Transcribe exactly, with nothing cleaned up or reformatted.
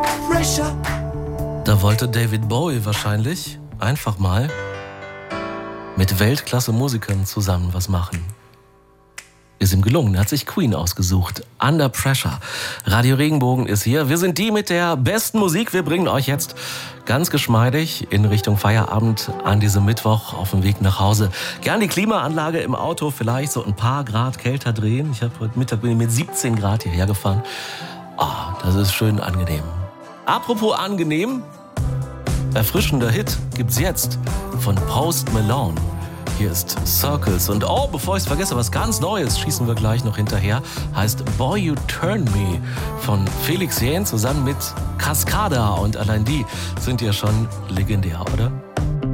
pressure. Da wollte David Bowie wahrscheinlich einfach mal mit Weltklasse-Musikern zusammen was machen. Ist ihm gelungen, er hat sich Queen ausgesucht. Under Pressure. Radio Regenbogen ist hier. Wir sind die mit der besten Musik. Wir bringen euch jetzt ganz geschmeidig in Richtung Feierabend an diesem Mittwoch auf dem Weg nach Hause. Gern die Klimaanlage im Auto vielleicht so ein paar Grad kälter drehen. Ich habe heute Mittag bin ich mit siebzehn Grad hierher gefahren. Ah, oh, das ist schön angenehm. Apropos angenehm, erfrischender Hit gibt's jetzt von Post Malone. Hier ist Circles und oh, bevor ich es vergesse, was ganz Neues schießen wir gleich noch hinterher. Heißt Boy You Turn Me von Felix Jähn zusammen mit Cascada und allein die sind ja schon legendär, oder?